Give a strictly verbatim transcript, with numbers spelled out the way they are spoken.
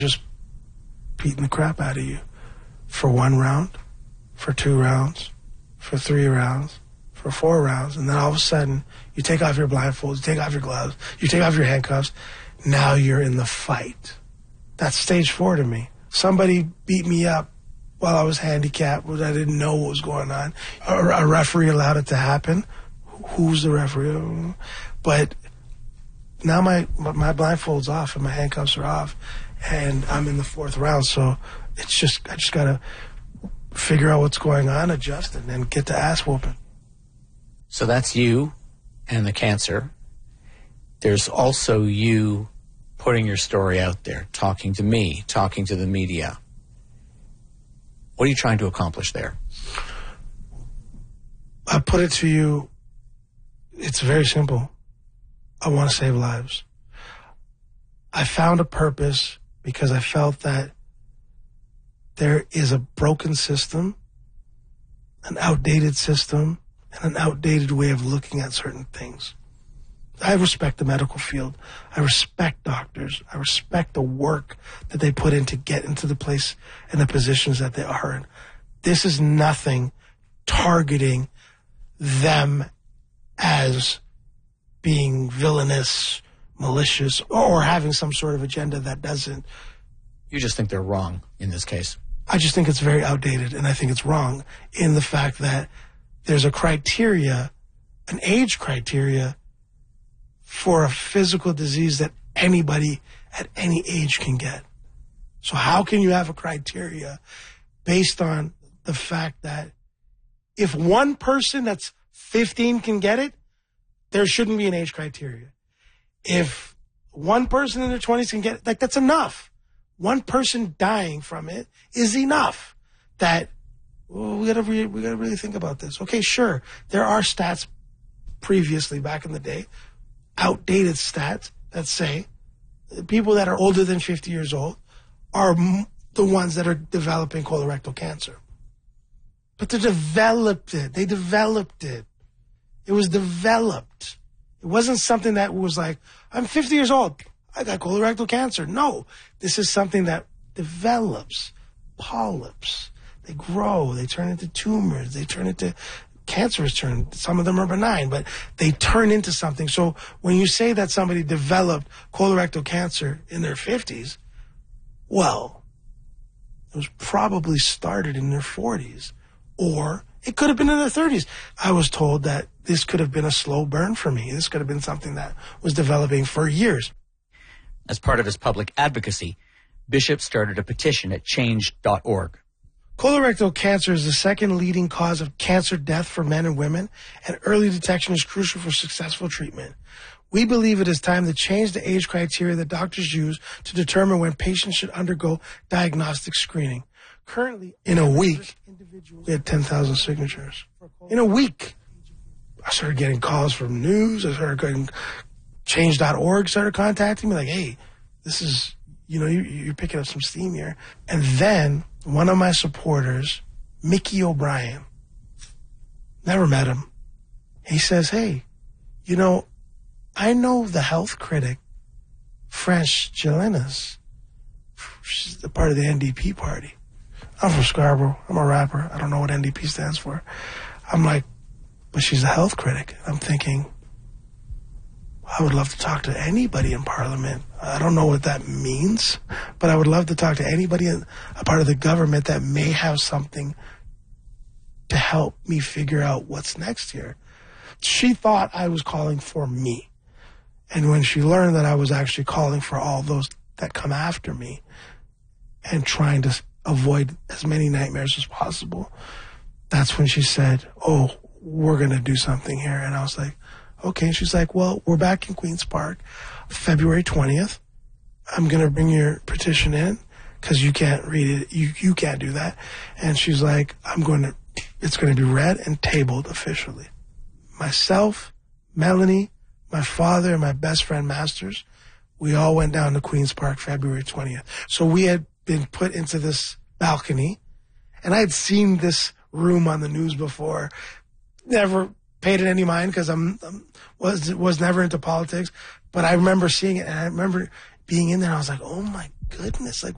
just beating the crap out of you for one round, for two rounds, for three rounds, for four rounds, and then all of a sudden you take off your blindfolds, you take off your gloves, you take off your handcuffs. Now you're in the fight. That's stage four to me. Somebody beat me up while I was handicapped, because I didn't know what was going on. A, a referee allowed it to happen. Who's the referee? But now my my blindfold's off and my handcuffs are off, and I'm in the fourth round. So it's just I just gotta figure out what's going on, adjust, and then get the ass whooping. So that's you and the cancer. There's also you putting your story out there, talking to me, talking to the media. What are you trying to accomplish there? I put it to you, it's very simple. I want to save lives. I found a purpose because I felt that there is a broken system, an outdated system, and an outdated way of looking at certain things. I respect the medical field. I respect doctors. I respect the work that they put in to get into the place and the positions that they are in. This is nothing targeting them as being villainous, malicious, or having some sort of agenda that doesn't. You just think they're wrong in this case. I just think it's very outdated, and I think it's wrong in the fact that there's a criteria, an age criteria, for a physical disease that anybody at any age can get. So how can you have a criteria based on the fact that if one person that's fifteen can get it, there shouldn't be an age criteria. If one person in their twenties can get it, like, that's enough. One person dying from it is enough that, well, we gotta re- we gotta really think about this. Okay, sure, there are stats previously back in the day, outdated stats that say people that are older than fifty years old are m- the ones that are developing colorectal cancer. But they developed it. They developed it. It was developed. It wasn't something that was like, I'm fifty years old, I got colorectal cancer. No, this is something that develops. Polyps. They grow. They turn into tumors. They turn into cancerous turn. Some of them are benign, but they turn into something. So when you say that somebody developed colorectal cancer in their fifties, well, it was probably started in their forties, or it could have been in their thirties. I was told that this could have been a slow burn for me. This could have been something that was developing for years. As part of his public advocacy, Bishop started a petition at change dot org. Colorectal cancer is the second leading cause of cancer death for men and women, and early detection is crucial for successful treatment. We believe it is time to change the age criteria that doctors use to determine when patients should undergo diagnostic screening. Currently, in a week, we had ten thousand signatures. In a week, I started getting calls from news. I started getting change dot org started contacting me like, hey, this is, you know, you, you're picking up some steam here. And then one of my supporters, Mickey O'Brien, never met him. He says, hey, you know, I know the health critic, French Jelinas. She's the part of the N D P party. I'm from Scarborough. I'm a rapper. I don't know what N D P stands for. I'm like, but she's a health critic. I'm thinking, I would love to talk to anybody in Parliament. I don't know what that means, but I would love to talk to anybody, in a part of the government that may have something to help me figure out what's next here. She thought I was calling for me. And when she learned that I was actually calling for all those that come after me and trying to avoid as many nightmares as possible, that's when she said, oh, we're going to do something here. And I was like, okay. And she's like, well, we're back in Queen's Park, February twentieth. I'm going to bring your petition in because you can't read it. You, you can't do that. And she's like, I'm going to, it's going to be read and tabled officially. Myself, Melanie, my father, and my best friend, Masters, we all went down to Queen's Park February twentieth. So we had been put into this balcony, and I had seen this room on the news before. Never paid it any mind because I'm, I'm was was never into politics, but I remember seeing it, and I remember being in there. And I was like, oh my goodness, like